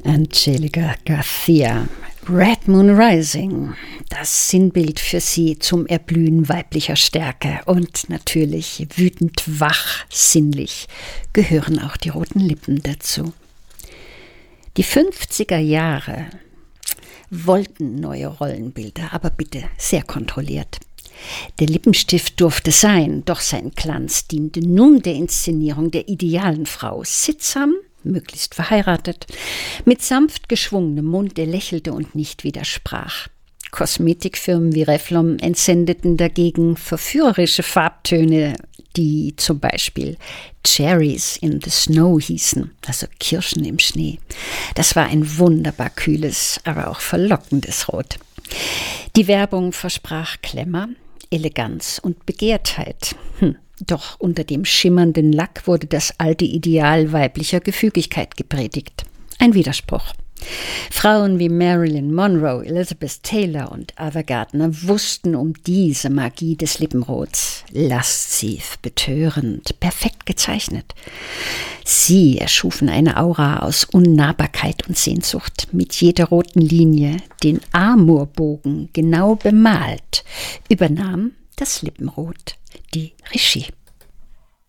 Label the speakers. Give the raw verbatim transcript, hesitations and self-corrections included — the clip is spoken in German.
Speaker 1: Angelica Garcia, Red Moon Rising, das Sinnbild für sie zum Erblühen weiblicher Stärke und natürlich wütend wach, sinnlich, gehören auch die roten Lippen dazu. Die fünfziger Jahre wollten neue Rollenbilder, aber bitte sehr kontrolliert. Der Lippenstift durfte sein, doch sein Glanz diente nun der Inszenierung der idealen Frau, sittsam, möglichst verheiratet, mit sanft geschwungenem Mund, der lächelte und nicht widersprach. Kosmetikfirmen wie Revlon entsendeten dagegen verführerische Farbtöne, die zum Beispiel Cherries in the Snow hießen, also Kirschen im Schnee. Das war ein wunderbar kühles, aber auch verlockendes Rot. Die Werbung versprach Glamour, Eleganz und Begehrtheit. Hm. Doch unter dem schimmernden Lack wurde das alte Ideal weiblicher Gefügigkeit gepredigt. Ein Widerspruch. Frauen wie Marilyn Monroe, Elizabeth Taylor und Ava Gardner wussten um diese Magie des Lippenrots. Lasziv, betörend, perfekt gezeichnet. Sie erschufen eine Aura aus Unnahbarkeit und Sehnsucht, mit jeder roten Linie, den Amurbogen genau bemalt, übernahm das Lippenrot die Regie.